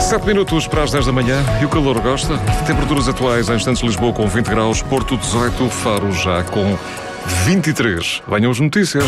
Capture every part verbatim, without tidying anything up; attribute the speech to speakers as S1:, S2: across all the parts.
S1: Sete minutos para as dez da manhã e o calor gosta. Temperaturas atuais em instantes Lisboa com vinte graus, Porto dezoito, Faro já com vinte e três. Venham as notícias.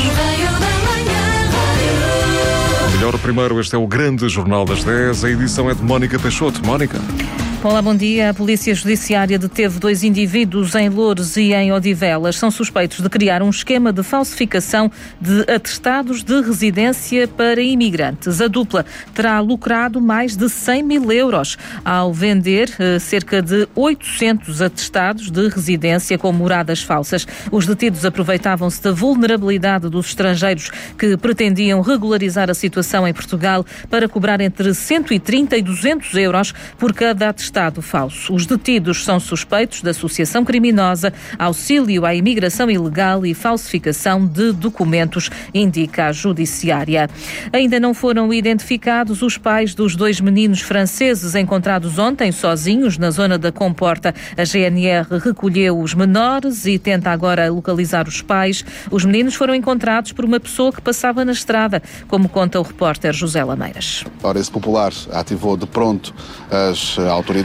S1: Melhor primeiro, este é o grande Jornal das dez. A edição é de Mónica Peixoto. Mónica.
S2: Olá, bom dia. A Polícia Judiciária deteve dois indivíduos em Loures e em Odivelas. São suspeitos de criar um esquema de falsificação de atestados de residência para imigrantes. A dupla terá lucrado mais de cem mil euros ao vender eh, cerca de oitocentos atestados de residência com moradas falsas. Os detidos aproveitavam-se da vulnerabilidade dos estrangeiros que pretendiam regularizar a situação em Portugal para cobrar entre cento e trinta e duzentos euros por cada atestado Estado falso. Os detidos são suspeitos de associação criminosa, auxílio à imigração ilegal e falsificação de documentos, indica a Judiciária. Ainda não foram identificados os pais dos dois meninos franceses encontrados ontem sozinhos na zona da Comporta. A G N R recolheu os menores e tenta agora localizar os pais. Os meninos foram encontrados por uma pessoa que passava na estrada, como conta o repórter José Lameiras.
S3: Ora, esse popular ativou de pronto as autoridades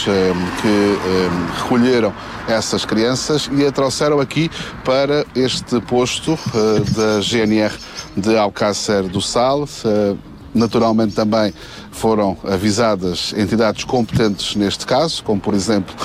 S3: que recolheram essas crianças e a trouxeram aqui para este posto da G N R de Alcácer do Sal. Naturalmente também foram avisadas entidades competentes neste caso, como por exemplo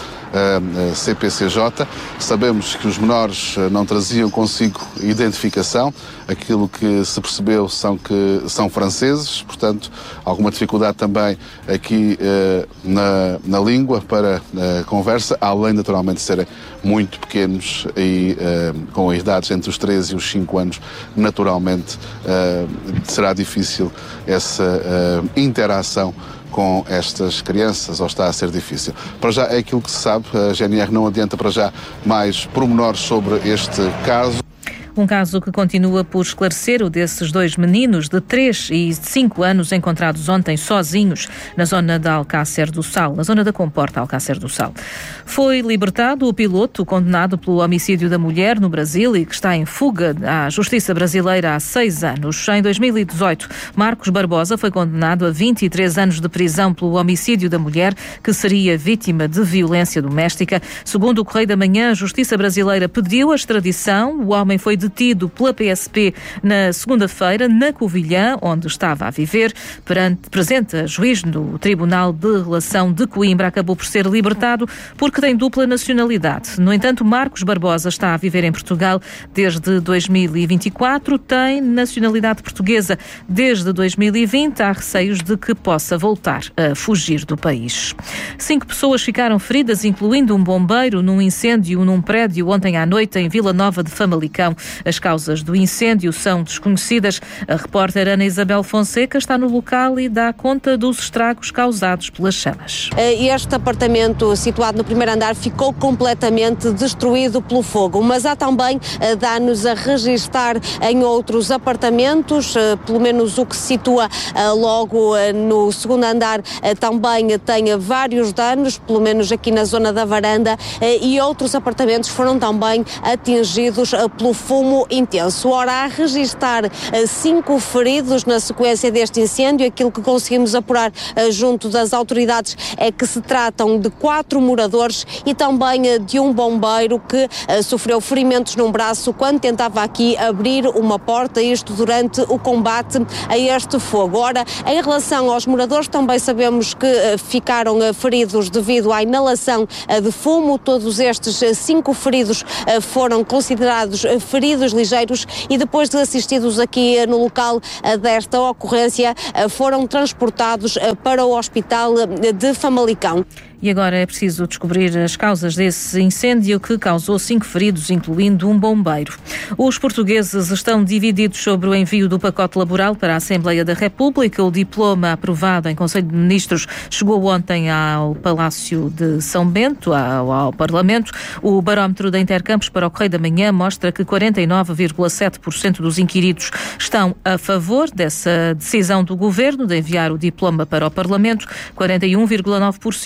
S3: a C P C J. Sabemos que os menores não traziam consigo identificação. Aquilo que se percebeu são que são franceses, portanto, alguma dificuldade também aqui uh, na, na língua para a conversa, além naturalmente de serem muito pequenos e uh, com idades entre os três e os cinco anos, naturalmente uh, será difícil essa uh, interação com estas crianças, ou está a ser difícil. Para já é aquilo que se sabe, a G N R não adianta para já mais pormenores sobre este caso.
S2: Um caso que continua por esclarecer, o desses dois meninos de três e cinco anos encontrados ontem sozinhos na zona de Alcácer do Sal, na zona da Comporta Alcácer do Sal. Foi libertado o piloto condenado pelo homicídio da mulher no Brasil e que está em fuga à justiça brasileira há seis anos. Em dois mil e dezoito, Marcos Barbosa foi condenado a vinte e três anos de prisão pelo homicídio da mulher que seria vítima de violência doméstica. Segundo o Correio da Manhã, a justiça brasileira pediu a extradição. O homem foi detido pela P S P na segunda-feira, na Covilhã, onde estava a viver. Perante, presente a juiz no Tribunal de Relação de Coimbra, acabou por ser libertado porque tem dupla nacionalidade. No entanto, Marcos Barbosa está a viver em Portugal desde dois mil e vinte e quatro, tem nacionalidade portuguesa desde dois mil e vinte. Há receios de que possa voltar a fugir do país. Cinco pessoas ficaram feridas, incluindo um bombeiro, num incêndio num prédio ontem à noite em Vila Nova de Famalicão. As causas do incêndio são desconhecidas. A repórter Ana Isabel Fonseca está no local e dá conta dos estragos causados pelas chamas.
S4: Este apartamento, situado no primeiro andar, ficou completamente destruído pelo fogo, mas há também danos a registar em outros apartamentos, pelo menos o que se situa logo no segundo andar também tem vários danos, pelo menos aqui na zona da varanda, e outros apartamentos foram também atingidos pelo fumo intenso. Ora, a registar cinco feridos na sequência deste incêndio, aquilo que conseguimos apurar junto das autoridades é que se tratam de quatro moradores e também de um bombeiro que sofreu ferimentos num braço quando tentava aqui abrir uma porta, isto durante o combate a este fogo. Ora, em relação aos moradores, também sabemos que ficaram feridos devido à inalação de fumo. Todos estes cinco feridos foram considerados feridos ligeiros e depois de assistidos aqui no local desta ocorrência, foram transportados para o Hospital de Famalicão.
S2: E agora é preciso descobrir as causas desse incêndio que causou cinco feridos, incluindo um bombeiro. Os portugueses estão divididos sobre o envio do pacote laboral para a Assembleia da República. O diploma aprovado em Conselho de Ministros chegou ontem ao Palácio de São Bento, ao, ao Parlamento. O barómetro da Intercampos para o Correio da Manhã mostra que quarenta e nove vírgula sete por cento dos inquiridos estão a favor dessa decisão do Governo de enviar o diploma para o Parlamento. quarenta e um vírgula nove por cento estão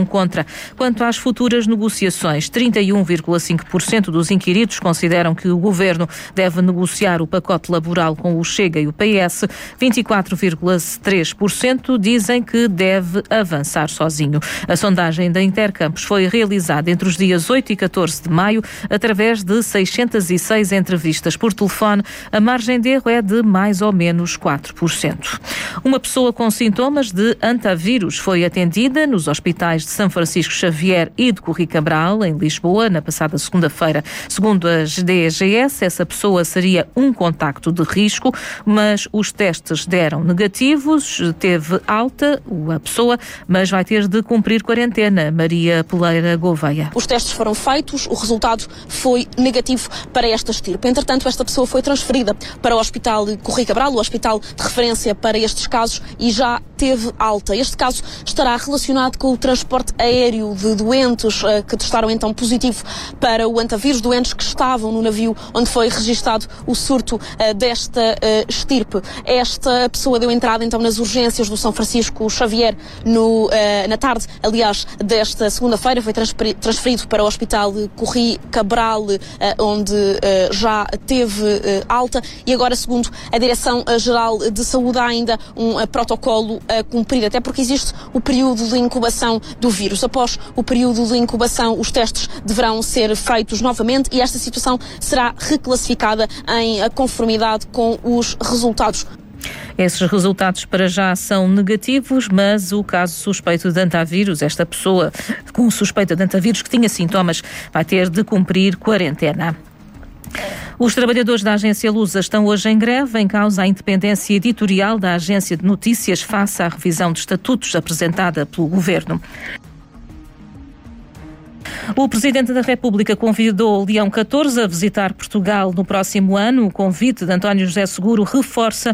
S2: são contra. Quanto às futuras negociações, trinta e um vírgula cinco por cento dos inquiridos consideram que o Governo deve negociar o pacote laboral com o Chega e o P S. vinte e quatro vírgula três por cento dizem que deve avançar sozinho. A sondagem da Intercampos foi realizada entre os dias oito e catorze de maio, através de seiscentas e seis entrevistas por telefone. A margem de erro é de mais ou menos quatro por cento. Uma pessoa com sintomas de antavírus foi atendida nos hospitais de São Francisco Xavier e de Corri Cabral, em Lisboa, na passada segunda-feira. Segundo a D G S, essa pessoa seria um contacto de risco, mas os testes deram negativos, teve alta a pessoa, mas vai ter de cumprir quarentena. Maria Peleira Gouveia.
S5: Os testes foram feitos, o resultado foi negativo para esta estirpe. Entretanto, esta pessoa foi transferida para o Hospital Corri Cabral, o hospital de referência para estes casos, e já teve alta. Este caso estará relacionado com o transporte aéreo de doentes uh, que testaram então positivo para o antavírus, doentes que estavam no navio onde foi registado o surto uh, desta uh, estirpe. Esta pessoa deu entrada então nas urgências do São Francisco Xavier no, uh, na tarde, aliás, desta segunda-feira. Foi transferido para o Hospital Corri Cabral, uh, onde uh, já teve uh, alta, e agora, segundo a Direção-Geral de Saúde, há ainda um uh, protocolo a cumprir, até porque existe o período de incubação do vírus. Após o período de incubação, os testes deverão ser feitos novamente e esta situação será reclassificada em conformidade com os resultados.
S2: Esses resultados para já são negativos, mas o caso suspeito de antavírus, esta pessoa com suspeita de antavírus que tinha sintomas, vai ter de cumprir quarentena. Os trabalhadores da agência Lusa estão hoje em greve em causa a independência editorial da agência de notícias face à revisão de estatutos apresentada pelo Governo. O Presidente da República convidou Leão catorze a visitar Portugal no próximo ano. O convite de António José Seguro reforça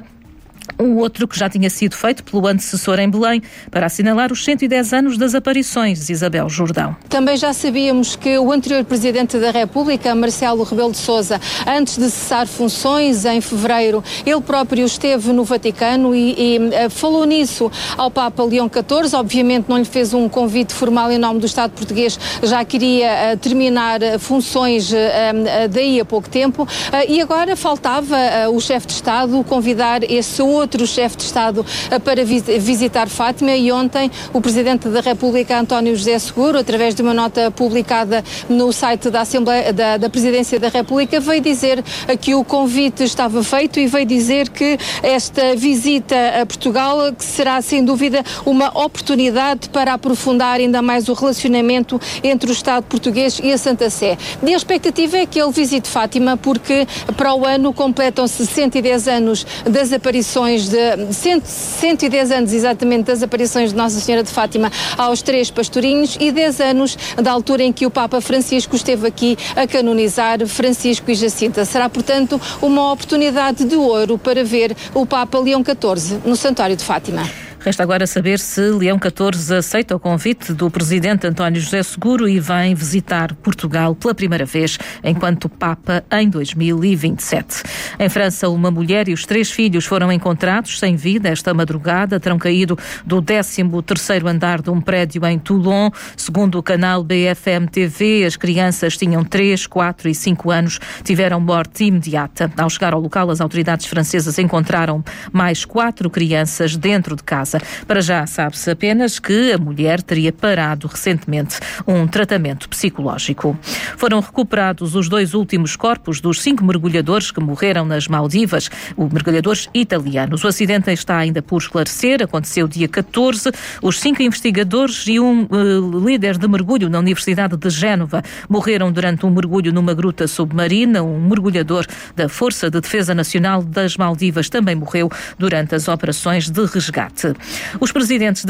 S2: o outro que já tinha sido feito pelo antecessor em Belém para assinalar os cento e dez anos das aparições. Isabel Jordão.
S6: Também já sabíamos que o anterior Presidente da República, Marcelo Rebelo de Sousa, antes de cessar funções em fevereiro, ele próprio esteve no Vaticano e, e uh, falou nisso ao Papa Leão catorze. Obviamente não lhe fez um convite formal em nome do Estado português, já queria uh, terminar uh, funções uh, uh, daí a pouco tempo uh, e agora faltava uh, o chefe de Estado convidar esse outro outro chefe de Estado para visitar Fátima, e ontem o Presidente da República, António José Seguro, através de uma nota publicada no site da Assembleia da, da Presidência da República, veio dizer que o convite estava feito e veio dizer que esta visita a Portugal que será sem dúvida uma oportunidade para aprofundar ainda mais o relacionamento entre o Estado português e a Santa Sé. E a expectativa é que ele visite Fátima porque para o ano completam-se cento e dez anos das aparições de cento e dez anos exatamente das aparições de Nossa Senhora de Fátima aos três pastorinhos e dez anos da altura em que o Papa Francisco esteve aqui a canonizar Francisco e Jacinta. Será, portanto, uma oportunidade de ouro para ver o Papa Leão catorze no Santuário de Fátima.
S2: Resta agora saber se Leão catorze aceita o convite do Presidente António José Seguro e vem visitar Portugal pela primeira vez enquanto Papa em dois mil e vinte e sete. Em França, uma mulher e os três filhos foram encontrados sem vida esta madrugada. Terão caído do décimo terceiro andar de um prédio em Toulon. Segundo o canal B F M T V, as crianças tinham três, quatro e cinco anos. Tiveram morte imediata. Ao chegar ao local, as autoridades francesas encontraram mais quatro crianças dentro de casa. Para já sabe-se apenas que a mulher teria parado recentemente um tratamento psicológico. Foram recuperados os dois últimos corpos dos cinco mergulhadores que morreram nas Maldivas, os mergulhadores italianos. O acidente está ainda por esclarecer, aconteceu dia catorze. Os cinco investigadores e um uh, líder de mergulho na Universidade de Génova morreram durante um mergulho numa gruta submarina. Um mergulhador da Força de Defesa Nacional das Maldivas também morreu durante as operações de resgate. Os presidentes